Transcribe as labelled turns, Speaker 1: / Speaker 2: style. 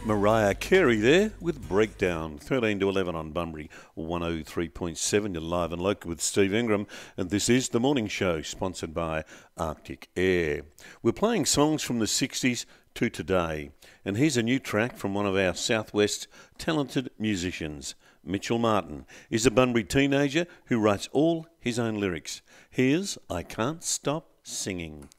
Speaker 1: Mariah Carey there with Breakdown, 13 to 11 on Bunbury 103.7. You're live and local with Steve Ingram, and this is The Morning Show, sponsored by Arctic Air. We're playing songs from the 60s to today, and here's a new track from one of our Southwest talented musicians. Mitchell Martin is a Bunbury teenager who writes all his own lyrics. Here's I Can't Stop Singing.